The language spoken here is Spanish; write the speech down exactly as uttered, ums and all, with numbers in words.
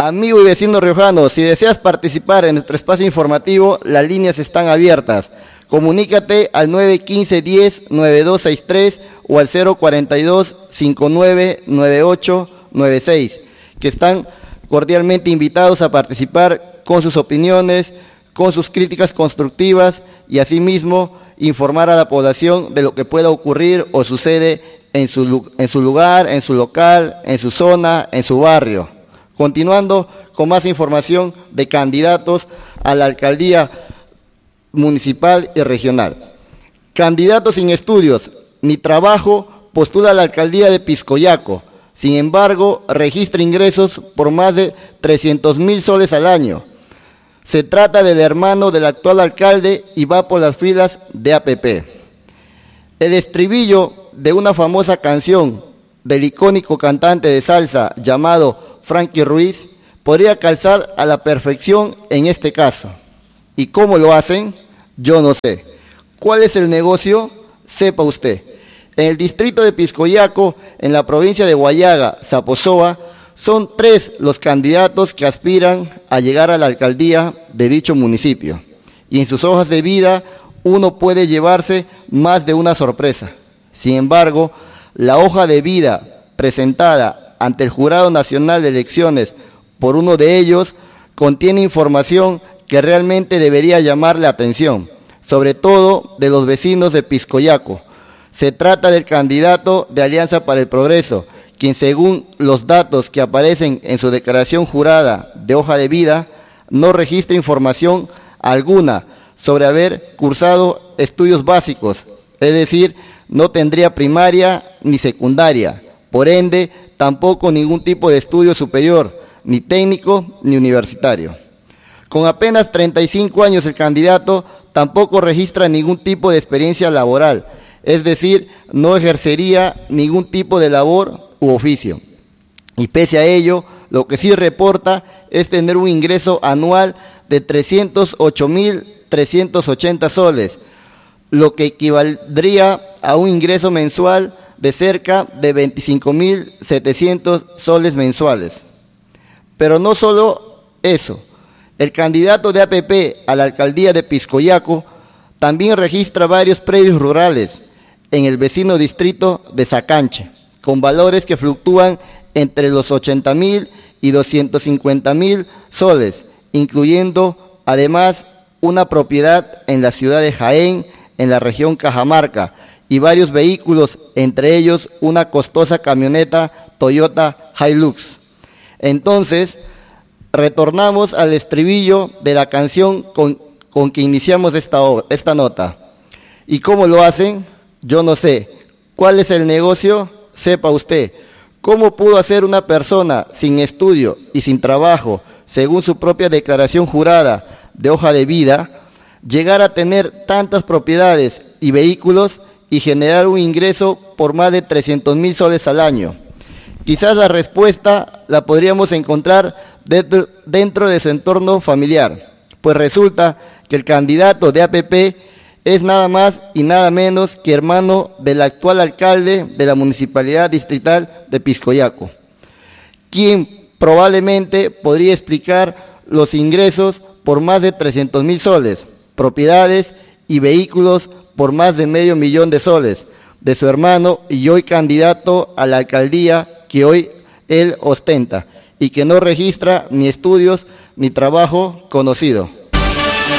Amigo y vecino riojano, si deseas participar en nuestro espacio informativo, las líneas están abiertas. Comunícate al nueve uno cinco, diez, nueve dos seis tres o al cero cuarenta y dos, cincuenta y nueve, noventa y ocho, noventa y seis, que están cordialmente invitados a participar con sus opiniones, con sus críticas constructivas y asimismo informar a la población de lo que pueda ocurrir o sucede en su, en su lugar, en su local, en su zona, en su barrio. Continuando con más información de candidatos a la alcaldía municipal y regional. Candidato sin estudios ni trabajo postula a la alcaldía de Piscoyaco. Sin embargo, registra ingresos por más de trescientos mil soles al año. Se trata del hermano del actual alcalde y va por las filas de A P P. El estribillo de una famosa canción del icónico cantante de salsa llamado Frankie Ruiz podría calzar a la perfección en este caso. ¿Y cómo lo hacen? Yo no sé. ¿Cuál es el negocio? Sepa usted. En el distrito de Piscoyaco, en la provincia de Huallaga, Zaposoa, son tres los candidatos que aspiran a llegar a la alcaldía de dicho municipio. Y en sus hojas de vida uno puede llevarse más de una sorpresa. Sin embargo, la hoja de vida presentada ante el Jurado Nacional de Elecciones por uno de ellos contiene información que realmente debería llamar la atención, sobre todo de los vecinos de Piscoyaco. Se trata del candidato de Alianza para el Progreso, quien según los datos que aparecen en su declaración jurada de hoja de vida, no registra información alguna sobre haber cursado estudios básicos, es decir, no tendría primaria ni secundaria, por ende, tampoco ningún tipo de estudio superior, ni técnico ni universitario. Con apenas treinta y cinco años el candidato tampoco registra ningún tipo de experiencia laboral, es decir, no ejercería ningún tipo de labor u oficio. Y pese a ello, lo que sí reporta es tener un ingreso anual de trescientos ocho mil trescientos ochenta soles, lo que equivaldría a un ingreso mensual de cerca de veinticinco mil setecientos soles mensuales. Pero no solo eso, el candidato de A P P a la alcaldía de Piscoyaco también registra varios predios rurales en el vecino distrito de Sacanche, con valores que fluctúan entre los ochenta mil y doscientos cincuenta mil soles, incluyendo además una propiedad en la ciudad de Jaén, en la región Cajamarca, y varios vehículos, entre ellos una costosa camioneta Toyota Hilux. Entonces, retornamos al estribillo de la canción con, con que iniciamos esta, esta nota. ¿Y cómo lo hacen? Yo no sé. ¿Cuál es el negocio? Sepa usted. ¿Cómo pudo hacer una persona sin estudio y sin trabajo, según su propia declaración jurada de hoja de vida, llegar a tener tantas propiedades y vehículos y generar un ingreso por más de trescientos mil soles al año? Quizás la respuesta la podríamos encontrar dentro, dentro de su entorno familiar, pues resulta que el candidato de A P P es nada más y nada menos que hermano del actual alcalde de la Municipalidad Distrital de Piscoyaco, quien probablemente podría explicar los ingresos por más de trescientos mil soles, propiedades y vehículos por más de medio millón de soles de su hermano y hoy candidato a la alcaldía que hoy él ostenta y que no registra ni estudios ni trabajo conocido.